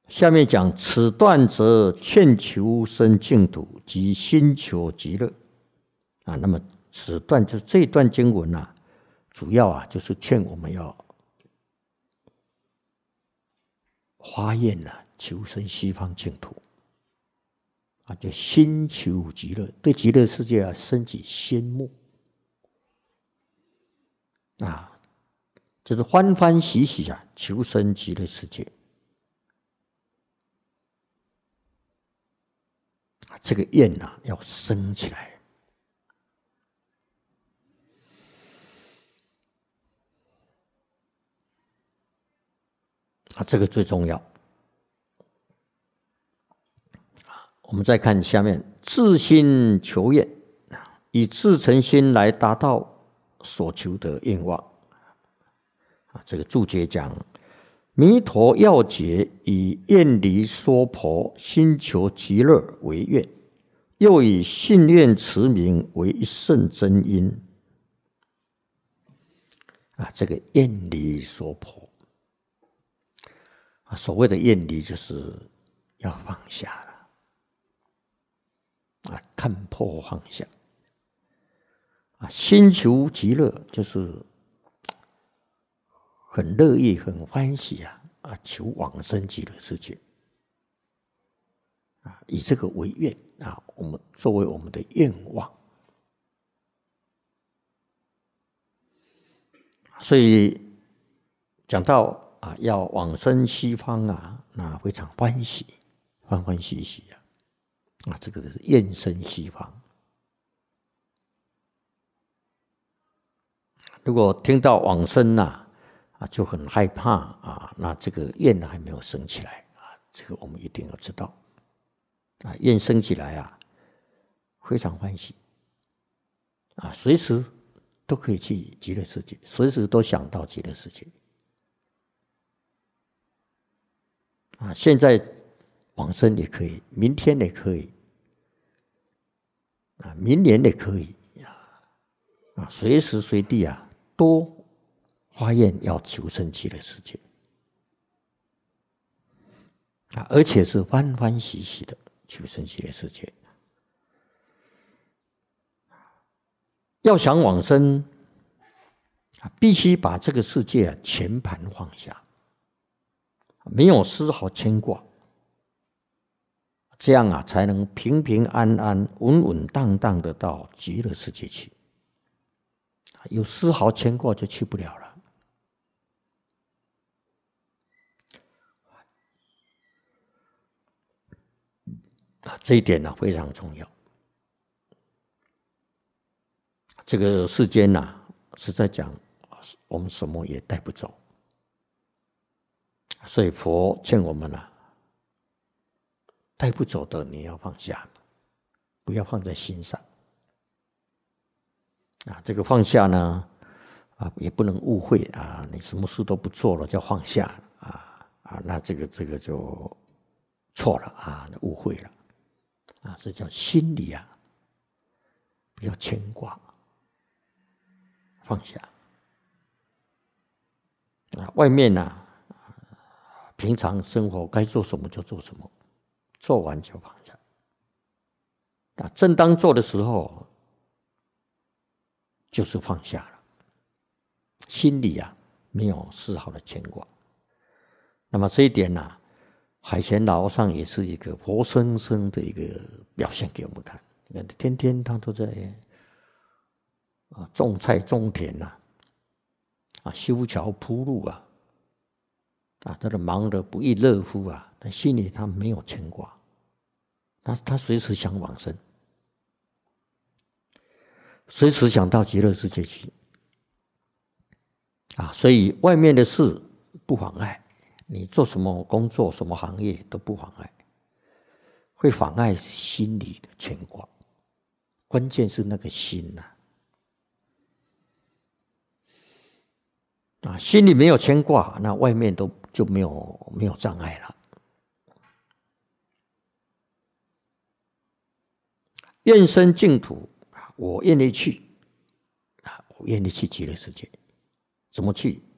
下面讲此段则劝求生净土及心求极乐啊。那么此段就是这一段经文啊，主要啊就是劝我们要发愿啊，求生西方净土啊，就心求极乐，对极乐世界啊升起羡慕啊，就是欢欢喜喜啊，求生极乐世界。这个愿啊，要升起来啊，这个最重要。我们再看下面，自心求愿，以至诚心来达到所求的愿望。啊，这个注解讲，弥陀要解以愿离娑婆，心求极乐为愿，又以信愿持名为一圣真因。啊，这个愿离娑婆啊，所谓的愿离就是要放下了。啊，看破放下啊，心求极乐就是很乐意、很欢喜啊！求往生极乐世界啊，以这个为愿啊，我们作为我们的愿望。所以讲到啊，要往生西方啊，那非常欢喜，欢欢喜喜啊！啊，这个是愿生西方。如果听到往生啊，就很害怕啊，那这个愿还没有升起来啊，这个我们一定要知道啊，愿升起来啊，非常欢喜啊，随时都可以去极乐世界，随时都想到极乐世界啊，现在往生也可以，明天也可以啊，明年也可以啊，随时随地啊，都发愿要求生极乐世界啊，而且是欢欢喜喜的求生极乐世界。要想往生啊，必须把这个世界全盘放下，没有丝毫牵挂。这样啊，才能平平安安、稳稳当当的到极乐世界去。有丝毫牵挂就去不了了。这一点呢，非常重要。这个世间呐，是在讲我们什么也带不走，所以佛劝我们带不走的你要放下，不要放在心上。这个放下呢，也不能误会啊，你什么事都不做了叫放下那这个就错了啊，误会了是叫心里不要牵挂，放下外面平常生活该做什么就做什么，做完就放下正当做的时候就是放下了，心里没有丝毫的牵挂。那么这一点海贤老和尚也是一个活生生的一个表现给我们看。天天他都在种菜种田修桥铺路他都忙得不亦乐乎但心里他没有牵挂，他随时想往生，随时想到极乐世界去所以外面的事不妨碍，你做什么工作什么行业都不妨碍，会妨碍心里的牵挂，关键是那个心心里没有牵挂，那外面就没有障碍了。愿生净土，我愿意去，我愿意去极乐世界。怎么去？